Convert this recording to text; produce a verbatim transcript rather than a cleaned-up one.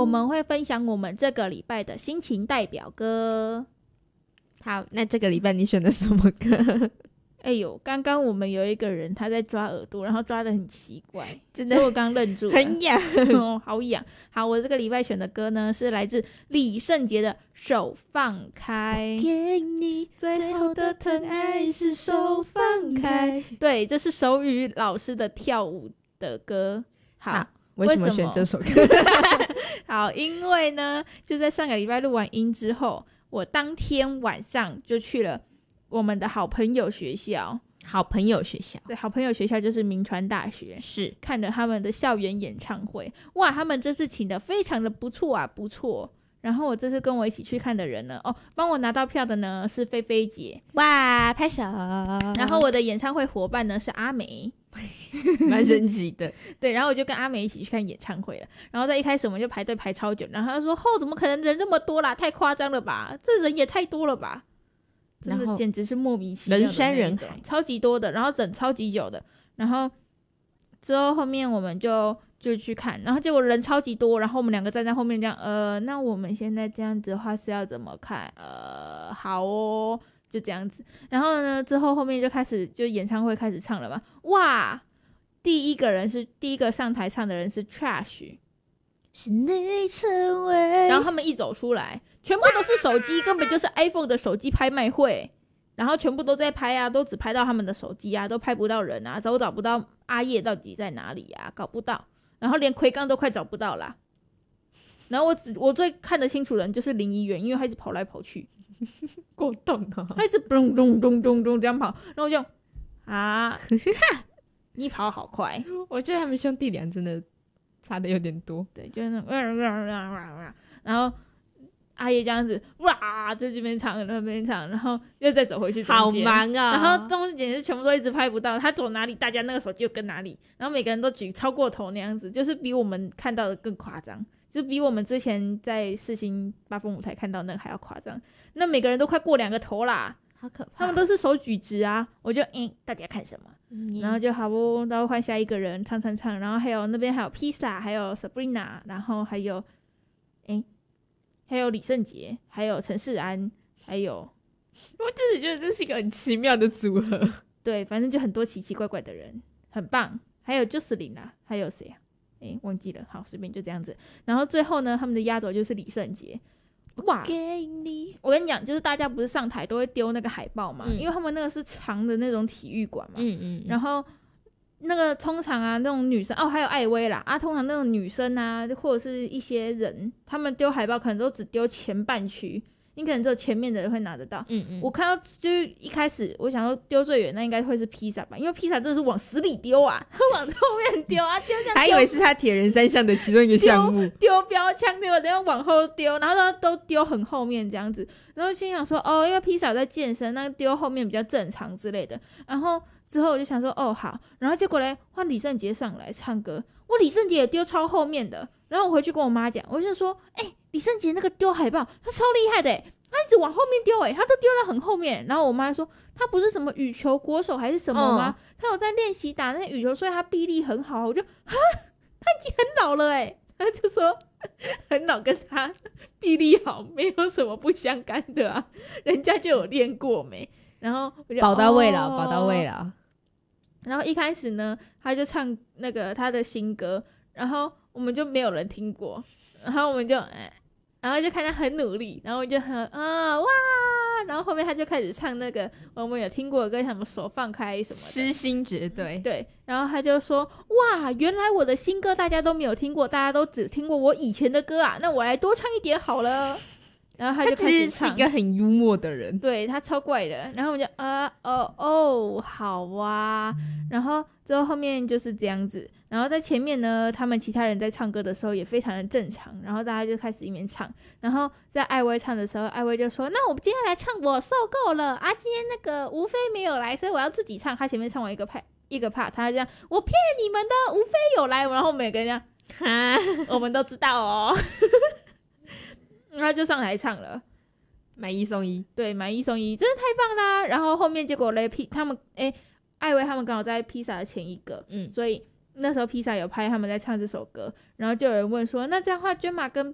我们会分享我们这个礼拜的心情代表歌。 好，那这个礼拜你选的什么歌？ 哎呦，刚刚我们有一个人他在抓耳朵，然后抓得很奇怪， 真的所以我刚愣住了， 很痒哦，好痒。好，我这个礼拜选的歌呢是来自李圣杰的《手放开》， 给你最后的疼爱是手放开。对，这是手语老师的跳舞的歌。好， 好为什么选这首歌？ 好，因为呢，就在上个礼拜录完音之后，我当天晚上就去了我们的好朋友学校。 好朋友学校， 对，好朋友学校就是铭传大学， 是看了他们的校园演唱会。哇，他们这次请的非常的不错啊，不错。然后我这次跟我一起去看的人呢，哦，帮我拿到票的呢是菲菲姐， 哇，拍手。 然后我的演唱会伙伴呢是阿梅， 蛮神奇的。 对，然后我就跟阿梅一起去看演唱会了。然后在一开始我们就排队排超久，然后他说：“哦，怎么可能人这么多啦？太夸张了吧？这人也太多了吧？”真的简直是莫名其妙的人山人海， 超级多的，然后等超级久的。然后之后后面我们就就去看，然后结果人超级多，然后我们两个站在后面这样，呃，那我们现在这样子的话是要怎么看？呃，好哦。就这样子，然后呢，之后后面就开始就演唱会开始唱了嘛，哇！第一个人是第一个上台唱的人是 Trash， 是你成为， 然后他们一走出来，全部都是手机，根本就是 iPhone 的手机拍卖会，然后全部都在拍啊，都只拍到他们的手机啊，都拍不到人啊，找找不到阿叶到底在哪里啊，搞不到，然后连奎刚都快找不到啦。然后我只我最看得清楚的人就是林怡媛，因为他一直跑来跑去。 过动啊！ 他一直咚咚咚咚咚这样跑，然后我就啊，你跑好快！ 我觉得他们兄弟俩真的差的有点多。 对，就是那种，然后阿爷这样子哇，就这边唱那边唱，然后又再走回去中间， 好忙啊！ 然后中间简直全部都一直拍不到，他走哪里，大家那个手机就跟哪里，然后每个人都举超过头那样子，就是比我们看到的更夸张。就比我们之前在世新八峰舞台看到那个还要夸张，那每个人都快过两个头啦， 好可怕！ 他们都是手举直啊，我就嗯，大家看什么？ 嗯、 然后就好不，然后换下一个人唱唱唱，然后还有那边还有披萨，还有 Sabrina， 然后还有哎，还有李圣杰，还有陈世安，还有， 我真的觉得这是一个很奇妙的组合。 对，反正就很多奇奇怪怪的人，很棒。还有 Jocelyn 啊，还有谁啊？哎，忘记了，好，随便就这样子。然后最后呢，他们的压轴就是李圣杰。哇， 给你我跟你讲，就是大家不是上台都会丢那个海报嘛、嗯，因为他们那个是长的那种体育馆嘛， 嗯嗯， 然后那个通常啊，那种女生哦，还有艾薇啦啊，通常那种女生啊，或者是一些人，他们丢海报可能都只丢前半区。你可能只有前面的人会拿得到， 嗯嗯， 我看到就是一开始我想说丢最远那应该会是披萨吧，因为披萨真的是往死里丢啊，他往后面丢啊，丢这样丢， 还以为是他铁人三项的其中一个项目， 丢标枪丢，然后往后丢，然后呢都丢很后面这样子，然后心想说哦，因为披萨在健身，那丢后面比较正常之类的，然后之后我就想说哦好，然后结果嘞换李圣杰上来唱歌，我李圣杰也丢超后面的，然后我回去跟我妈讲，我就说哎、欸，李圣杰那个丢海报他超厉害的、欸，他一直往后面丢，哎，他都丢到很后面。然后我妈说他不是什么羽球国手还是什么吗？嗯、他有在练习打那羽球，所以他臂力很好。我就哈，他已经很老了哎，他就说很老跟他臂力好没有什么不相干的啊，人家就有练过没。然后我就宝刀未老， 哦、 宝刀未老。 然后一开始呢，他就唱那个他的新歌，然后我们就没有人听过，然后我们就哎。然后就看他很努力，然后我就很啊哇，然后后面他就开始唱那个我们有听过的歌，什么手放开什么的， 痴心绝对， 对，然后他就说哇，原来我的新歌大家都没有听过，大家都只听过我以前的歌啊，那我来多唱一点好了。然后他就开始唱， 他其实是一个很幽默的人， 对，他超怪的。然后我就呃哦哦好啊，然后之后后面就是这样子。然后在前面呢，他们其他人在唱歌的时候也非常的正常，然后大家就开始一边唱。然后在艾薇唱的时候，艾薇就说：“那我们今天来唱我受够了啊！今天那个吴非没有来，所以我要自己唱。”他前面唱完一个派一个 part， 他这样我骗你们的，吴非有来，然后每个人这样，哈，我们都知道哦。然后就上台唱了， 买一送一， 对，买一送一，真的太棒啦！然后后面结果嘞，披他们哎，艾薇他们刚好在披萨的前一个，嗯，所以那时候披萨有拍他们在唱这首歌，然后就有人问说，那这样的话，娟玛跟